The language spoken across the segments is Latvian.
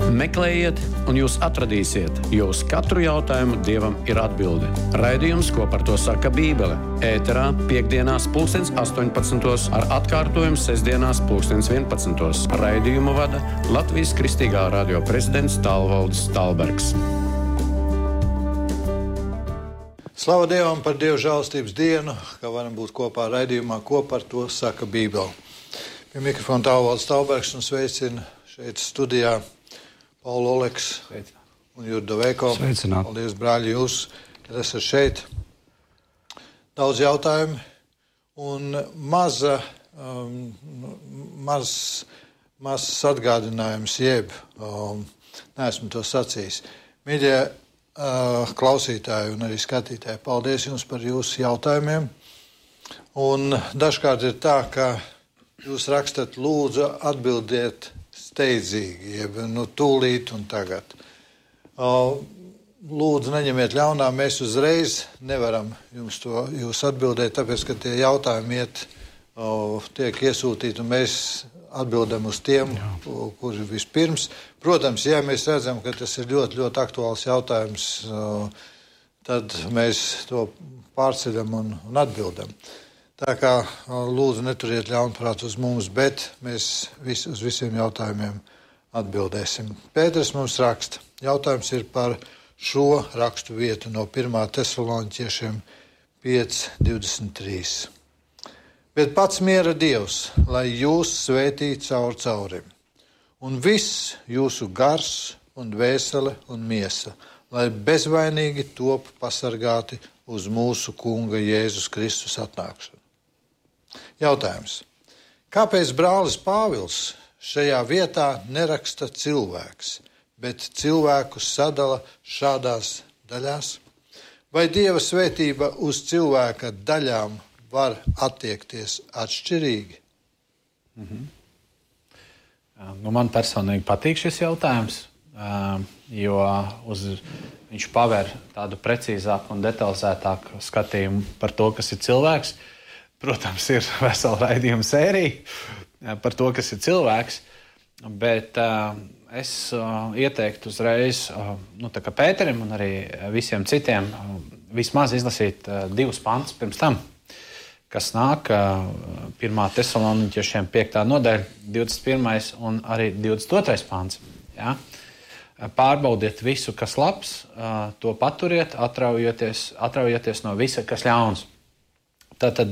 Meklējiet, un jūs atradīsiet, jo uz katru jautājumu Dievam ir atbilde. Raidījums, ko par to saka Bībele. Ēterā piektdienās 18:00 ar atkārtojumu sestdienās 11:00. Raidījumu vada Latvijas Kristīgā radio prezidents Tālvaldis Tālbergs. Slava Dievam par Dieva žēlstības dienu, ka varam būt kopā raidījumā, ko par to saka Bībele. Pie mikrofona Tālvaldis Tālbergs un sveicina šeit studijā Paulu Oleks un Jurdu Veiko. Sveicināt. Paldies, brāļi, jūs, kad esat šeit. Daudz jautājumu un mazs atgādinājums, jeb neesmu to sacījis. Mīļie klausītāji un arī skatītāji, paldies jums par jūsu jautājumiem. Un dažkārt ir tā, ka jūs rakstat, lūdzu atbildiet steidzīgi, jeb tūlīt un tagad. Lūdzu, neņemiet ļaunā, mēs uzreiz nevaram jūs atbildēt, tāpēc, ka tie jautājumi tiek iesūtīti un mēs atbildam uz tiem, kuri vispirms. Protams, ja mēs redzam, ka tas ir ļoti, ļoti aktuāls jautājums, tad mēs to pārceļam un atbildam. Tā kā lūdzu neturiet ļaunprāt uz mums, bet mēs uz visiem jautājumiem atbildēsim. Pēters mums raksta. Jautājums ir par šo rakstu vietu no 1. Tesaloniķiešiem 5:23. Bet pats miera Dievs, lai jūs svētī caurim, un viss jūsu gars un dvēsele un miesa, lai bezvainīgi top pasargāti uz mūsu Kunga Jēzus Kristus atnākšanu. Jautājums. Kāpēc brālis Pāvils šajā vietā neraksta cilvēks, bet cilvēkus sadala šādās daļās? Vai Dieva svētība uz cilvēka daļām var attiekties atšķirīgi? Man personīgi patīk šis jautājums, jo viņš paver tādu precīzāku un detalizētāku skatījumu par to, kas ir cilvēks. Protams, ir vesela raidījuma sērija par to, kas ir cilvēks, bet es ieteiktu uzreiz tā kā Pēterim un arī visiem citiem vismaz izlasīt 2 pantus pirms tam, kas nāk 1. Tesaloniķiešiem 5. nodaļa, 21. un arī 22. pants. Ja? Pārbaudiet visu, kas labs, to paturiet, atraujieties no visa, kas ļauns. Tātad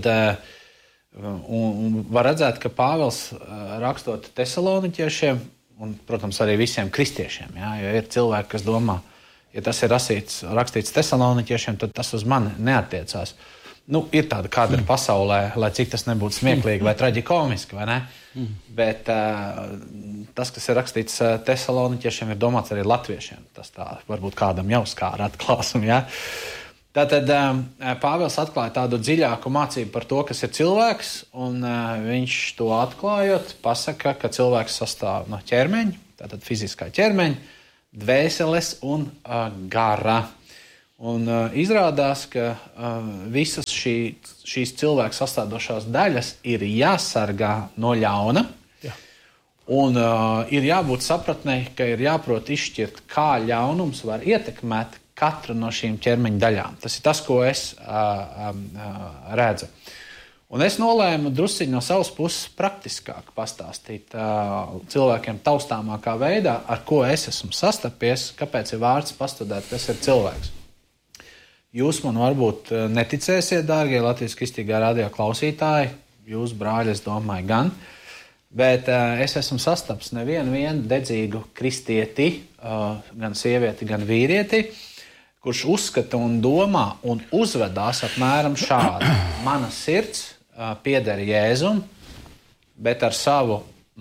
var redzēt, ka Pāvils rakstot Tesaloniķiešiem, un, protams, arī visiem kristiešiem, ja? Jo ir cilvēki, kas domā, ja tas ir rakstīts Tesaloniķiešiem, tad tas uz mani neattiecās. Ir tāda, kāda ir pasaulē, lai cik tas nebūtu smieklīgi vai traģikomiski, vai ne? Bet tas, kas ir rakstīts Tesaloniķiešiem, ir domāts arī latviešiem. Tas tā varbūt kādam jau skāra atklāsumi, ja? Tātad Pāvils atklāja tādu dziļāku mācību par to, kas ir cilvēks, un viņš to atklājot pasaka, ka cilvēks sastāv no ķermeņa, tātad fiziskā ķermeņa, dvēseles un gara. Un izrādās, ka visas šīs cilvēku sastāvdošās daļas ir jāsargā no ļauna, un ir jābūt sapratnei, ka ir jāprot izšķirt, kā ļaunums var ietekmēt katru no šīm ķermeņa daļām. Tas ir tas, ko es redzu. Un es nolēmu drusciņi no savas puses praktiskāk pastāstīt cilvēkiem taustāmākā veidā, ar ko es esmu sastapies, kāpēc ir vērts pastudēt, kas ir cilvēks. Jūs man varbūt neticēsiet, dārgie Latvijas Kristīgā radio klausītāji, jūs, brāļi, es domāju, gan, bet es esmu sastaps nevienu dedzīgu kristieti, gan sievieti, gan vīrieti, kurš uzskata un domā un uzvedās apmēram šādi. Mana sirds pieder Jēzum, bet ar savu,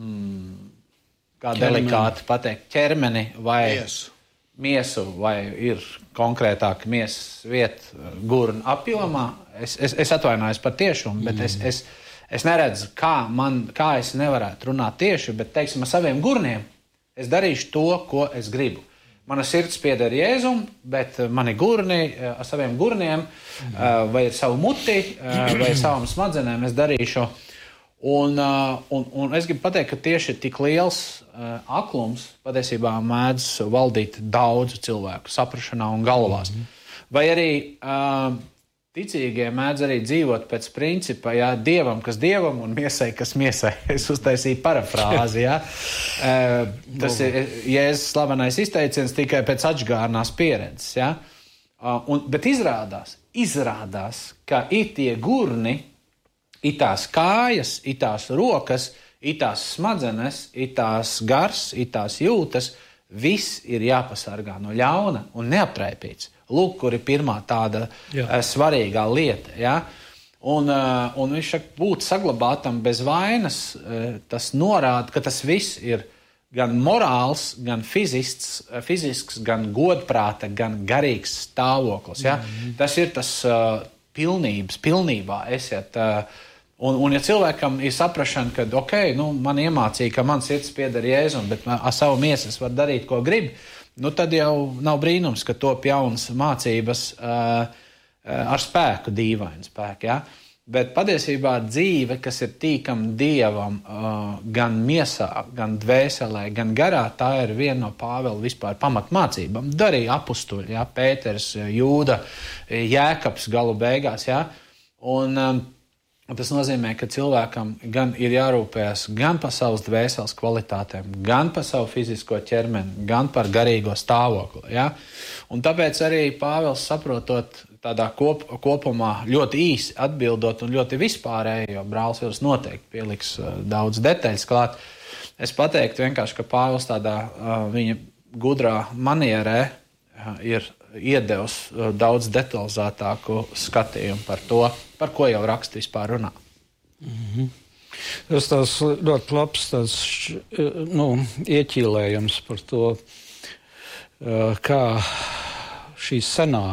kā delikāti pateikt, ķermeni vai miesu, vai ir konkrētāk miesas vieta gurna apjomā. Es atvainojos par tiešumu, bet es neredzu, kā es nevarētu runāt tieši, bet, teiksim, ar saviem gurniem es darīšu to, ko es gribu. Mana sirds pieder Jēzum, bet mani gurni ar saviem gurniem vai ar savu muti vai ar savām smadzenēm es darīšu. Un es gribu pateikt, ka tieši tik liels aklums patiesībā mēdz valdīt daudzu cilvēku saprašanā un galvās. Vai arī ticīgie mēdz arī dzīvot pēc principa, dievam, kas dievam, un miesai, kas miesai. Es uztaisīju parafrāzi, Tas ir Jēzus slavenais izteiciens tikai pēc atžgārnās pieredzes, Bet izrādās, ka ir tie gurni, ir tās kājas, ir tās rokas, ir tās smadzenes, ir tās gars, ir tās jūtas, viss ir jāpasargā no ļauna un neapraipīts. Lūk, kur ir pirmā tāda svarīgā lieta. Un viņš saka, būt saglabātam bez vainas, tas norāda, ka tas viss ir gan morāls, gan fizisks, gan godprāta, gan garīgs stāvoklis. Tas ir tas pilnībā esiet. Un ja cilvēkam ir saprašana, ka man iemācīja, ka man sirds pieder Jēzum, bet ar savu miesu es varu darīt, ko gribu, tad jau nav brīnums, ka top jaunas mācības ar spēku, dīvainu spēku. Bet patiesībā dzīve, kas ir tīkama Dievam gan miesā, gan dvēselē, gan garā, tā ir viena no Pāvela vispār pamatmācībām. Darīja apustuļi, Pēters, Jūda, Jēkabs galu beigās. Un tas nozīmē, ka cilvēkam gan ir jārūpējas gan par savas dvēseles kvalitātēm, gan par savu fizisko ķermeni, gan par garīgo stāvokli. Un tāpēc arī Pāvils, saprotot tādā kopumā ļoti īsi atbildot un ļoti vispārēji, jo brālis Juris noteikti pieliks daudz detaļas klāt, es pateiktu vienkārši, ka Pāvils tādā viņa gudrā manierē ir iedevis daudz detalizētāku skatījumu par to, par ko jau raksts vispār runā. Tas tās ļoti labs ieķīlējums par to, kā šī senā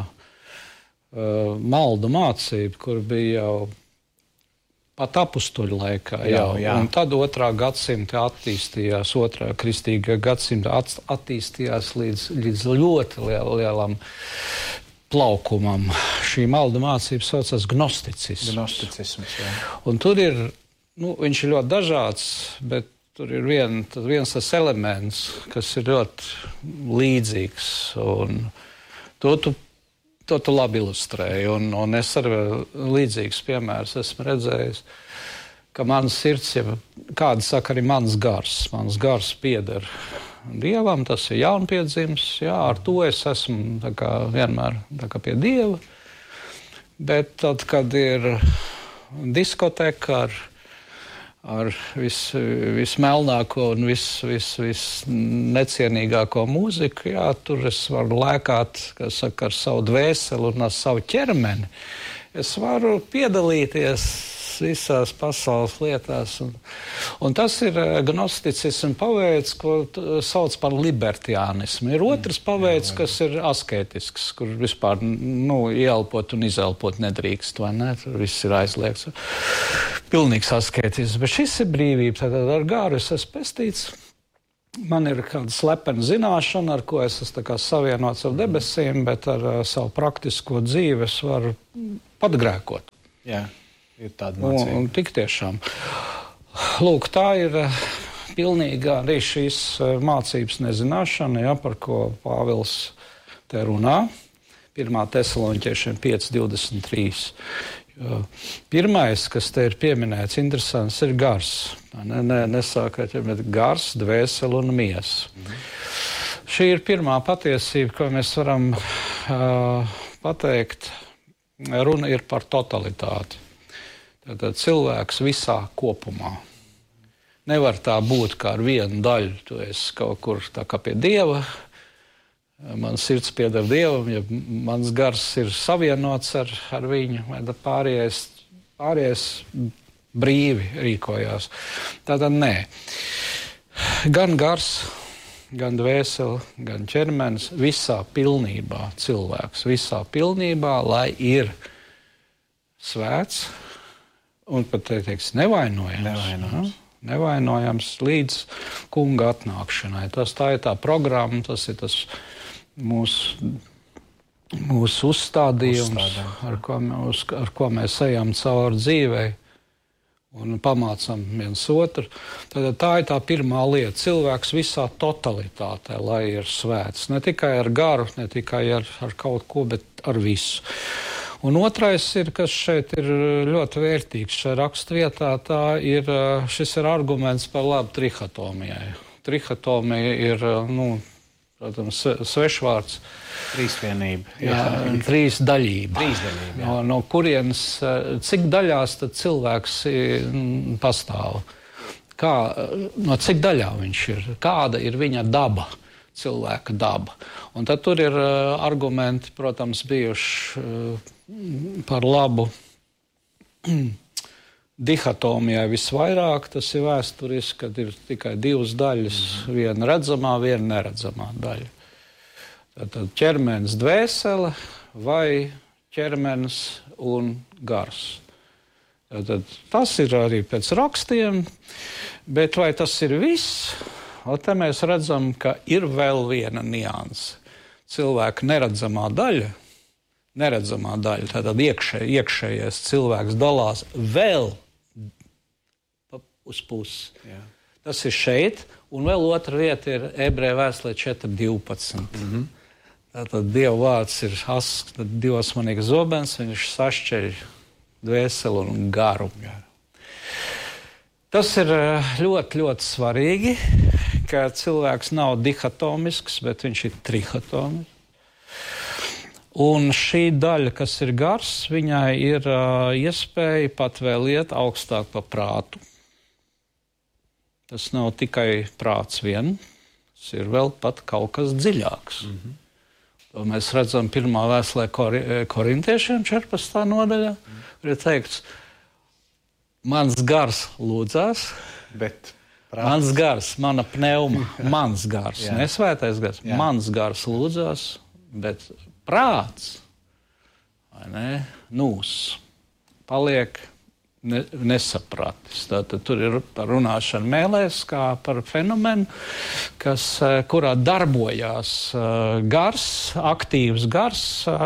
maldu mācība, kur bija jau pat apustuļu laikā. Un tad 2. gadsimta attīstījās, 2. kristīgā gadsimta attīstījās līdz ļoti lielam plaukumam. Šī maldu mācība saucas gnosticisms. Un tur ir, viņš ir ļoti dažāds, bet tur ir viens tas elements, kas ir ļoti līdzīgs. Un to tu labi ilustrēji, un es arī līdzīgs piemērs esmu redzējis, ka mans sirds, kāda saka arī mans gars pieder Dievam, tas ir jaunpiedzims, ar to es esmu vienmēr pie Dieva, bet tad, kad ir diskoteka ar vismelnāko un visnecienīgāko mūziku, tur es varu lēkāt, ar savu dvēseli un ar savu ķermeni. Es varu piedalīties visās pasaules lietās. Un tas ir gnosticismu paveids, ko sauc par libertiānismu. Ir otrs paveids, kas ir asketisks, kur vispār ieelpot un izelpot nedrīkst, vai ne? Tur viss ir aizliegts. Pilnīgs asketisms. Bet šis ir brīvība. Tad ar gāru es esmu pestīts. Man ir kāda slepena zināšana, ar ko es esmu savienots ar debesīm, bet ar savu praktisko dzīvi es varu pat grēkot. Jā. Ir tāda mācība. Un tik tiešām. Lūk, tā ir pilnīga arī šīs mācības nezināšana, par ko Pāvils te runā. 1. Tesaloniķiešiem 5:23. Pirmais, kas te ir pieminēts, interesants, ir gars. Nesākot, bet gars, dvēseli un miesa. Šī ir pirmā patiesība, ko mēs varam pateikt. Runa ir par totalitāti. Tātad cilvēks visā kopumā. Nevar tā būt kā ar vienu daļu. Tu esi kaut kur tā kā pie Dieva. Mans sirds pieder Dievam, ja mans gars ir savienots ar viņu, vai pārējais brīvi rīkojās. Tātad nē. Gan gars, gan dvēseli, gan ķermenis, visā pilnībā cilvēks. Visā pilnībā, lai ir svēts, un pat nevainojams līdz kunga atnākšanai. Tā ir tā programma, tas ir tas mūsu uzstādījums, ar ko mēs ejam cauri dzīvei. un pamācam viens otru. Tad tā ir tā pirmā lieta. Cilvēks visā totalitātē, lai ir svēts. Ne tikai ar garu, ne tikai ar kaut ko, bet ar visu. Un otrais ir, kas šeit ir ļoti vērtīgs šajā rakstvietā, šis ir arguments par labu trihotomijai. Trihotomija ir, protams, svešvārds. Trīsvienība. Jā, trīsdaļība. No kurienes, cik daļās tad cilvēks pastāv? No cik daļā viņš ir? Kāda ir viņa daba, cilvēka daba? Un tad tur ir argumenti, protams, bijuši par labu dihotomijai visvairāk. Tas ir vēsturiski, kad ir tikai divas daļas, viena redzamā, viena neredzamā daļa. Tad ķermenis dvēsele vai ķermenis un gars. Tad tas ir arī pēc rakstiem, bet vai tas ir viss? Te mēs redzam, ka ir vēl viena nianse. Cilvēka neredzamā daļa, tātad iekšējais cilvēks dalās vēl uz pusi. Jā. Tas ir šeit, un vēl otra vieta ir Ebreju vēstulē 4.12. Tātad Dieva vārds ir asks, divasmanīgs zobens, viņš sašķeļ dvēseli un garu. Tas ir ļoti, ļoti svarīgi, ka cilvēks nav dihotomisks, bet viņš ir trihotomisks. Un šī daļa, kas ir gars, viņai ir iespēja pat vēl iet augstāk pa prātu. Tas nav tikai prāts vien, tas ir vēl pat kaut kas dziļāks. To mēs redzam pirmā vēstulē korintiešiem 14. nodaļā, kur ir teikts, mans gars lūdzās, bet mans gars, mana pneuma, mans gars, nesvētais gars, mans gars lūdzās, bet prāts, vai ne, paliek nesapratis. Tātad tur ir par runāšanu mēlēs, kā par fenomenu, kurā darbojās gars, aktīvs gars,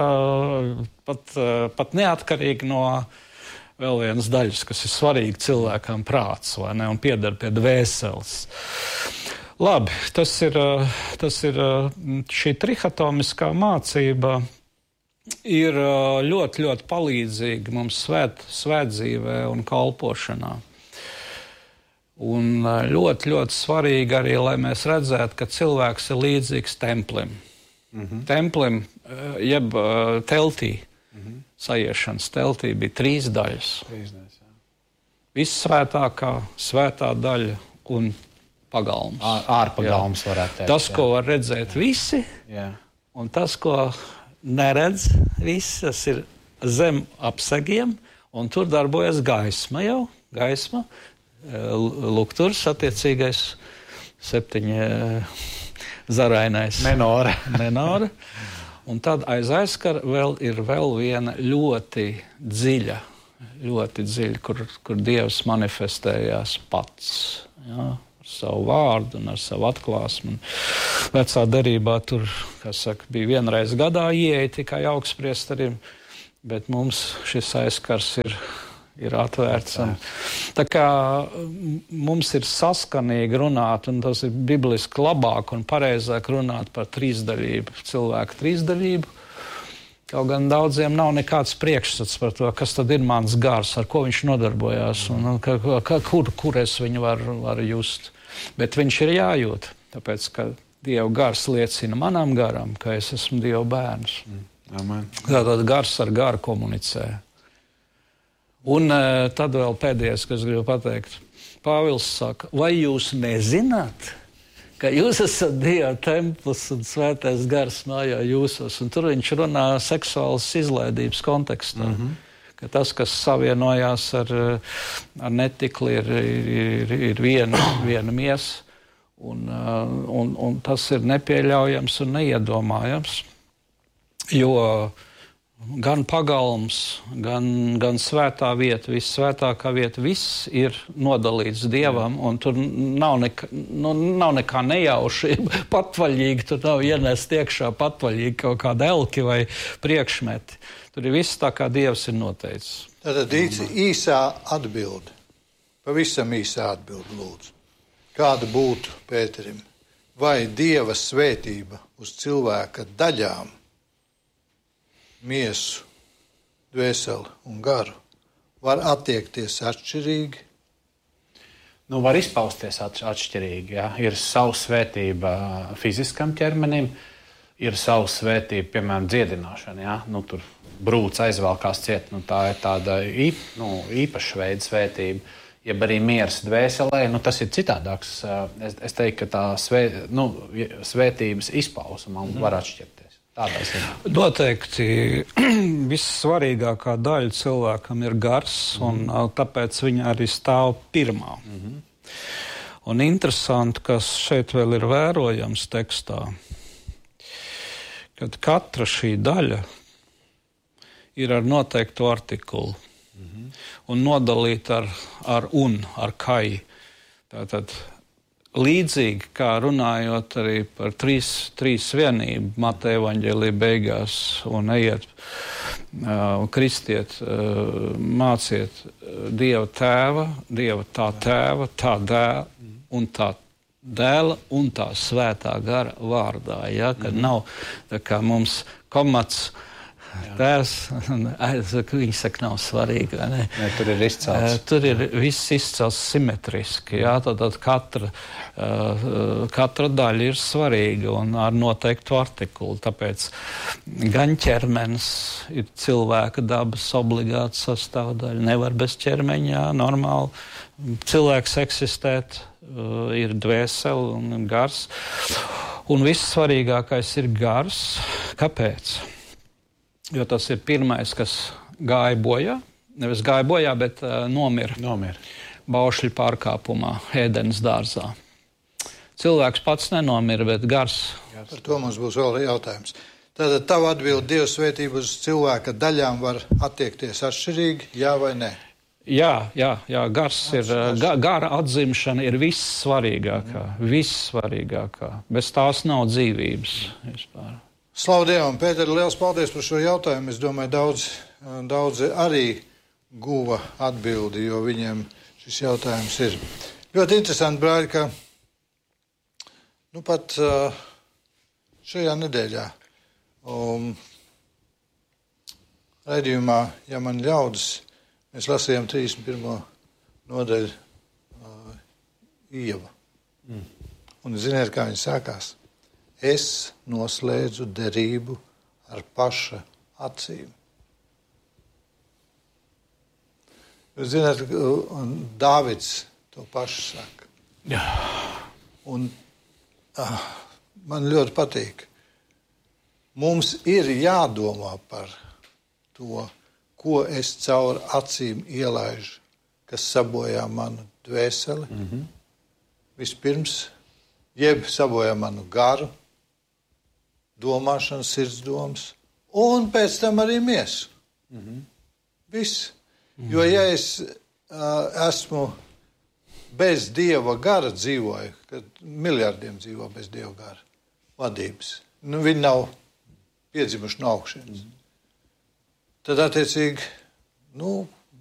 pat neatkarīgi no vēl vienas daļas, kas ir svarīga cilvēkam prāts, vai ne, un pieder pie dvēseles. Labi, tas ir šī trihotomiskā mācība ir ļoti, ļoti palīdzīga mums svētdzīvē un kalpošanā. Un ļoti, ļoti svarīgi arī, lai mēs redzētu, ka cilvēks ir līdzīgs templim. Templim, jeb teltī, saiešanas teltī bija 3 daļas. Vissvētākā, svētā daļa un pagalms. Ārpagalms varētu teikt. Tas, ko var redzēt visi, un tas, ko neredz visi, tas ir zem apsegiem, un tur darbojas gaisma jau. Gaisma, lukturs, attiecīgais 7 zarainais. Menore. Un tad aiz aizkara ir vēl viena ļoti dziļa, kur Dievs manifestējās pats. Jā. Savu vārdu un ar savu atklāsmu. Vecā derībā tur, bija vienreiz gadā ieeja tikai augstpriesterim, bet mums šis aizkars ir atvērts. Tā kā mums ir saskanīgi runāt, un tas ir bibliski labāk un pareizāk runāt par trīsdaļību, cilvēku trīsdaļību. Kaut gan daudziem nav nekāds priekšstats par to, kas tad ir mans gars, ar ko viņš nodarbojās, un kur es viņu varu just. Bet viņš ir jājūt, tāpēc, ka Dieva gars liecina manam garam, ka es esmu Dieva bērns. Amen. Tātad gars ar garu komunicē. Un tad vēl pēdējais, kas gribu pateikt. Pāvils saka, vai jūs nezināt, ka jūs esat Dieva templis un svētais gars mājā jūsos? Un tur viņš runā seksuālas izlaidības kontekstā. Ka tas, kas savienojās ar netikli, ir viena miesa, un tas ir nepieļaujams un neiedomājams, jo gan pagalms, gan svētā vieta, vissvētākā vieta, viss ir nodalīts Dievam, un tur nav nekā nejaušība, patvaļīgi, tur nav ienest iekšā patvaļīgi kaut kāda elki vai priekšmeti. Tur ir viss tā, kā Dievs ir noteicis. Tātad īsā atbilde. pavisam īsa atbildi, lūdzu. Kāda būtu Pēterim? Vai Dieva svētība uz cilvēka daļām, miesu, dvēseli un garu, var attiekties atšķirīgi? Nu, var izpausties atšķirīgi. Ja? Ir savu svētība fiziskam ķermenim, ir savu svētību, piemēram, dziedināšana. Ja? Nu, tur brūce aizvelkās ciet, nu, tā ir tāda īpaša veida svētība. Jeb arī miers dvēselē, nu, tas ir citādāks. Es teiktu, ka tā svētības izpausme var atšķirties. Noteikti vissvarīgākā daļa cilvēkam ir gars, un tāpēc viņa arī stāv pirmā. Un interesanti, kas šeit vēl ir vērojams tekstā, kad katra šī daļa ir ar noteiktu artikulu. Un nodalīt ar kai. Tātad līdzīgi kā runājot arī par trīs vienību Mateja evaņģēlija beigās un ejiet, kristiet, māciet Dieva tēva, tā tēva, tā dēla un tā dēla un tā svētā gara vārdā. Ja? Kad nav tā kā mums komats tēvs, viņi saka, nav svarīgi. Ne, tur ir izcelts. Tur ir viss izcelts simetriski. Jā, tad katra daļa ir svarīga un ar noteiktu artikulu. Tāpēc gan ķermenis ir cilvēka dabas obligāta sastāvdaļa. Nevar bez ķermeņa, normāli. Cilvēks eksistēt, ir dvēsele un gars. Un viss svarīgākais ir gars. Kāpēc? Jo tas ir pirmais, kas gāja bojā. Nevis gāja bojā, bet nomira. Baušļu pārkāpumā, Ēdenes dārzā. Cilvēks pats nenomira, bet gars. Par to mums būs vēl jautājums. Tātad tava atbilde Dieva svētība uz cilvēka daļām var attiekties atšķirīgi, jā vai nē? Jā, gars ir, gara atzimšana ir vissvarīgākā. Bez tās nav dzīvības vispār. Slavu Dievam, Pēter, liels paldies par šo jautājumu. Es domāju, daudzi arī guva atbildi, jo viņiem šis jautājums ir. Ļoti interesanti, brāļi, ka pat šajā nedēļā raidījumā, ja man ļaudis, mēs lasījām 31. nodaļu Ieva. Un ziniet, kā viņi sākās? Es noslēdzu derību ar paša acīm. Jūs zināt, Dāvids to pašu saka. Jā. Un man ļoti patīk. Mums ir jādomā par to, ko es caur acīm ielaižu, kas sabojā manu dvēseli. Vispirms, jeb sabojā manu garu, domāšanu, sirdsdomas, un pēc tam arī miesu. Viss. Jo, ja es esmu bez Dieva gara dzīvoju, kad miljardiem dzīvo bez Dieva gara vadības, viņi nav piedzimuši no augšienes, tad attiecīgi,